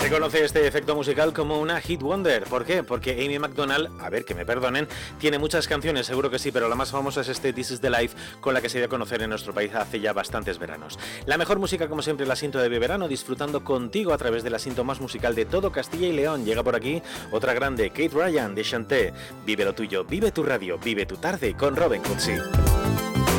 Se conoce este efecto musical como una hit wonder. ¿Por qué? Porque Amy Macdonald, a ver, que me perdonen, tiene muchas canciones, seguro que sí, pero la más famosa es este This is the Life, con la que se dio a conocer en nuestro país hace ya bastantes veranos. La mejor música, como siempre, el Asinto de verano, disfrutando contigo a través del Asinto más musical de todo Castilla y León. Llega por aquí otra grande, Kate Ryan de Chanté. Vive lo tuyo, vive tu radio, vive tu tarde con Robin Cootsy.